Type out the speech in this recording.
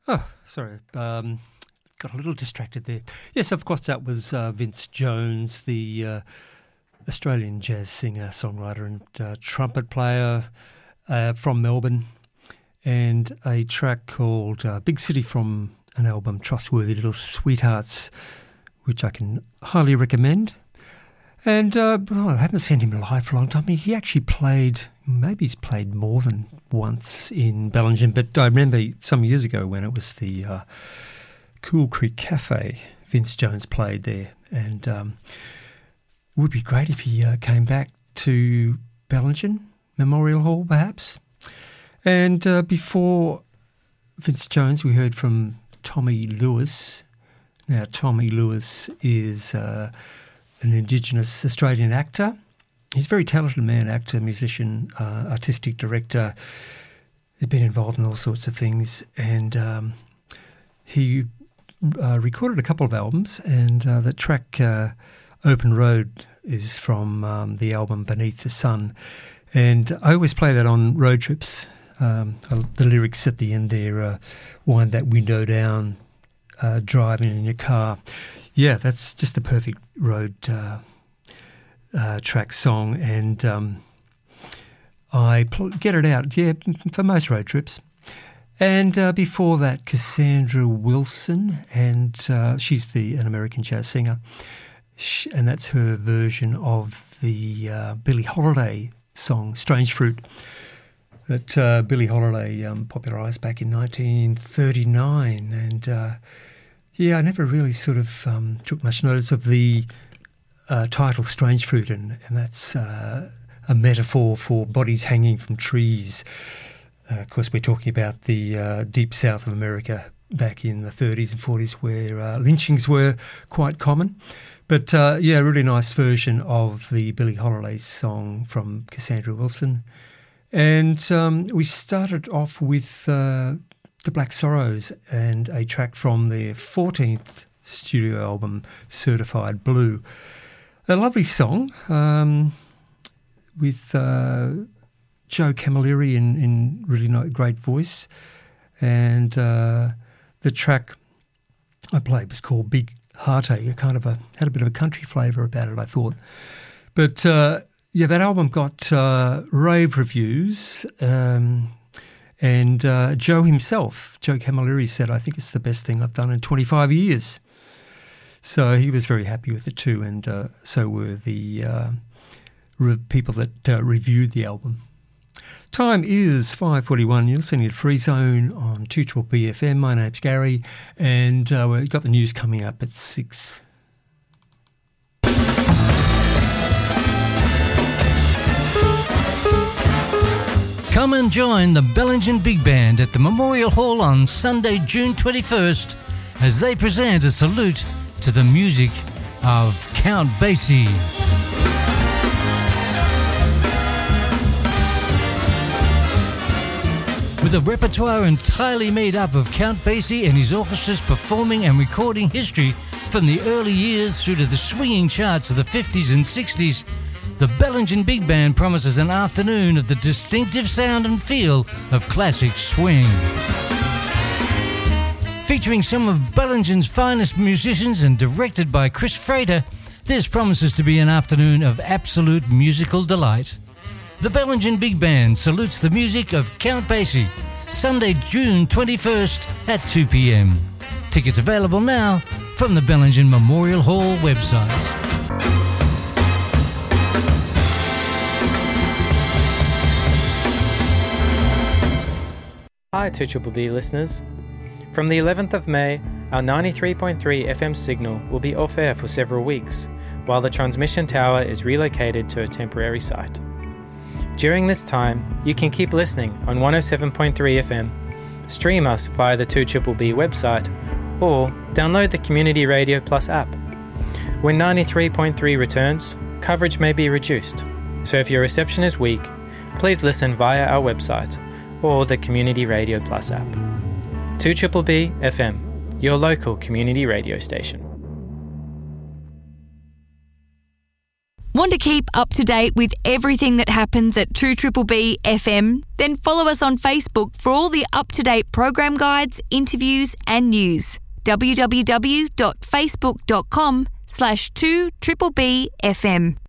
Oh, sorry. Got a little distracted there. Yes, of course, that was Vince Jones, the Australian jazz singer, songwriter and trumpet player from Melbourne, and a track called Big City from an album, Trustworthy Little Sweethearts, which I can highly recommend. And I haven't seen him live for a long time. He actually played, maybe he's played more than once in Bellingen, but I remember some years ago when it was the Cool Creek Cafe, Vince Jones played there. And it would be great if he came back to Bellingen Memorial Hall, perhaps. And before Vince Jones, we heard from Tommy Lewis. Now, Tommy Lewis is an Indigenous Australian actor. He's a very talented man, actor, musician, artistic director. He's been involved in all sorts of things. And he recorded a couple of albums, and the track Open Road is from the album Beneath the Sun. And I always play that on road trips. The lyrics at the end there, wind that window down, driving in your car. Yeah, that's just the perfect road track song, and I get it out, for most road trips. And before that, Cassandra Wilson, and she's an American jazz singer, and that's her version of the Billie Holiday song, Strange Fruit, that Billie Holiday popularised back in 1939. And I never really sort of took much notice of the title Strange Fruit, and that's a metaphor for bodies hanging from trees. Of course, we're talking about the deep south of America back in the 30s and 40s, where lynchings were quite common. But a really nice version of the Billie Holiday song from Cassandra Wilson. And we started off with the Black Sorrows and a track from their 14th studio album, Certified Blue. A lovely song with Joe Camilleri in really great voice. And the track I played was called Big Heartache. It kind of had a bit of a country flavour about it, I thought. But that album got rave reviews, and Joe himself, Joe Camilleri, said, "I think it's the best thing I've done in 25 years." So he was very happy with it too, and so were the people that reviewed the album. Time is 5:41. You're listening to Free Zone on 2BB FM. My name's Gary, and we've got the news coming up at 6. Come and join the Bellingen Big Band at the Memorial Hall on Sunday, June 21st, as they present a salute to the music of Count Basie. With a repertoire entirely made up of Count Basie and his orchestra's performing and recording history from the early years through to the swinging charts of the 50s and 60s, the Bellingen Big Band promises an afternoon of the distinctive sound and feel of classic swing. Featuring some of Bellingen's finest musicians and directed by Chris Frater, this promises to be an afternoon of absolute musical delight. The Bellingen Big Band salutes the music of Count Basie, Sunday, June 21st at 2 p.m. Tickets available now from the Bellingen Memorial Hall website. Hi 2BB listeners. From the 11th of May, our 93.3 FM signal will be off air for several weeks, while the transmission tower is relocated to a temporary site. During this time, you can keep listening on 107.3 FM, stream us via the 2BB website, or download the Community Radio Plus app. When 93.3 returns, coverage may be reduced, so if your reception is weak, please listen via our website or the Community Radio Plus app. 2BB FM, your local community radio station. Want to keep up to date with everything that happens at 2BBB FM? Then follow us on Facebook for all the up-to-date program guides, interviews and news. www.facebook.com/2BBB FM.